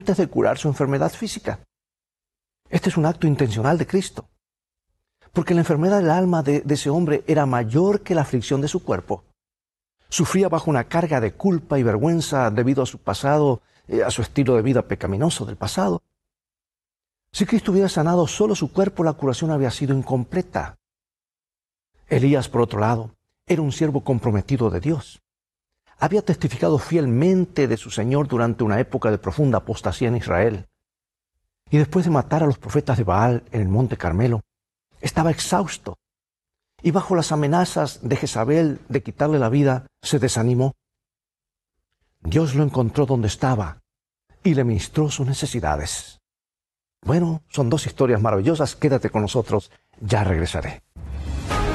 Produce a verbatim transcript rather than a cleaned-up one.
de curar su enfermedad física. Este es un acto intencional de Cristo, porque la enfermedad del alma de, de ese hombre era mayor que la aflicción de su cuerpo. Sufría bajo una carga de culpa y vergüenza debido a su pasado, eh, a su estilo de vida pecaminoso del pasado. Si Cristo hubiera sanado solo su cuerpo, la curación había sido incompleta. Elías, por otro lado, era un siervo comprometido de Dios. Había testificado fielmente de su Señor durante una época de profunda apostasía en Israel. Y después de matar a los profetas de Baal en el Monte Carmelo, estaba exhausto. Y bajo las amenazas de Jezabel de quitarle la vida, se desanimó. Dios lo encontró donde estaba y le ministró sus necesidades. Bueno, son dos historias maravillosas. Quédate con nosotros, ya regresaré.